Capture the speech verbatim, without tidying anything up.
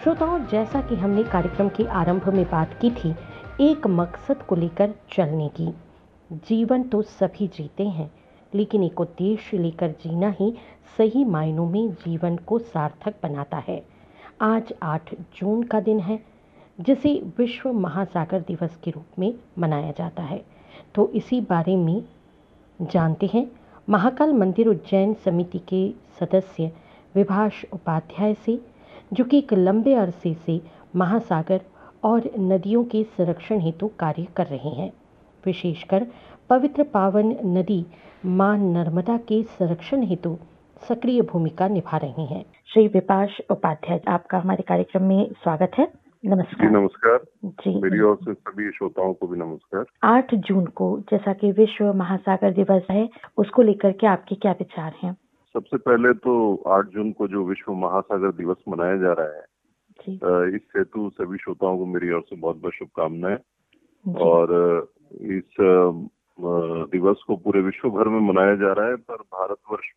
श्रोताओं, जैसा कि हमने कार्यक्रम के आरंभ में बात की थी, एक मकसद को लेकर चलने की। जीवन तो सभी जीते हैं, लेकिन एक उद्देश्य लेकर जीना ही सही मायनों में जीवन को सार्थक बनाता है। आज आठ जून का दिन है, जिसे विश्व महासागर दिवस के रूप में मनाया जाता है। तो इसी बारे में जानते हैं महाकाल मंदिर उज्जैन समिति के सदस्य विभाष उपाध्याय से, जो कि एक लंबे अरसे से महासागर और नदियों के संरक्षण हेतु कार्य कर रहे हैं। विशेषकर पवित्र पावन नदी मां नर्मदा के संरक्षण हेतु सक्रिय भूमिका निभा रहे हैं। श्री विभाष उपाध्याय, आपका हमारे कार्यक्रम में स्वागत है। नमस्कार। जी नमस्कार। जी, मेरी ओर से सभी श्रोताओं को भी नमस्कार। आठ जून को जैसा कि विश्व महासागर दिवस है, उसको लेकर के आपके क्या विचार हैं? सबसे पहले तो आठ जून को जो विश्व महासागर दिवस मनाया जा रहा है, जी, इस हेतु सभी श्रोताओं को मेरी ओर से बहुत बहुत शुभकामनाएं। जी, और इस दिवस को पूरे विश्व भर में मनाया जा रहा है, पर भारतवर्ष